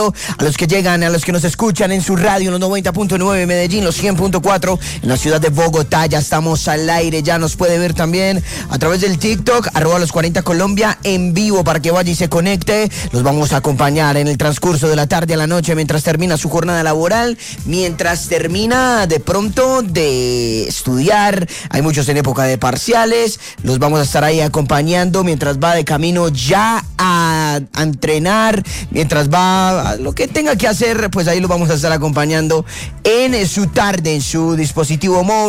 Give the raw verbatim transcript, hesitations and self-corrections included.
A los que llegan, a los que nos escuchan en su radio, en los noventa punto nueve Medellín, los cien punto cuatro en la ciudad de Bogotá, ya estamos al aire, ya nos puede ver también a través del TikTok, arroba los cuarenta Colombia, en vivo para que vaya y se conecte. Los vamos a acompañar en el transcurso de la tarde a la noche, mientras termina su jornada laboral, mientras termina de pronto de estudiar. Hay muchos en época de parciales, los vamos a estar ahí acompañando mientras va de camino ya a, a entrenar, mientras va a lo que tenga que hacer, pues ahí lo vamos a estar acompañando en su tarde, en su dispositivo móvil.